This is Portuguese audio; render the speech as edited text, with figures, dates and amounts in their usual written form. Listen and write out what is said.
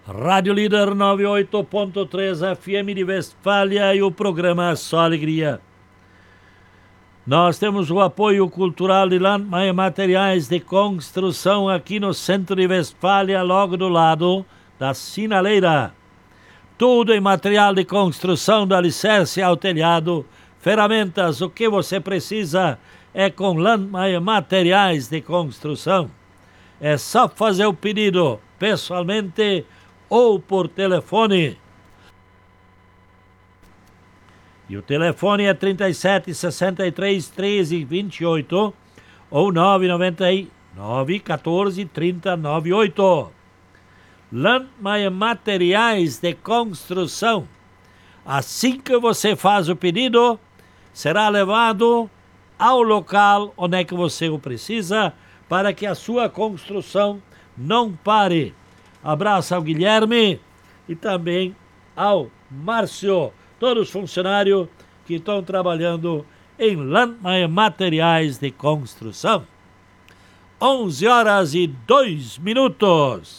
Rádio Líder 98.3 FM de Westfália e o programa Só Alegria. Nós temos o apoio cultural de Landmaier Materiais de Construção aqui no centro de Westfália, logo do lado da sinaleira. Tudo em material de construção, do alicerce ao telhado, ferramentas, o que você precisa é com Landmaier Materiais de Construção. É só fazer o pedido pessoalmente ou por telefone. E o telefone é 37 63 13 28 ou 999 14 30 98. Landmaier Materiais de Construção. Assim que você faz o pedido, será levado ao local onde é que você o precisa para que a sua construção não pare. Abraço ao Guilherme e também ao Márcio, todos os funcionários que estão trabalhando em Landmaier Materiais de Construção. 11 horas e 2 minutos.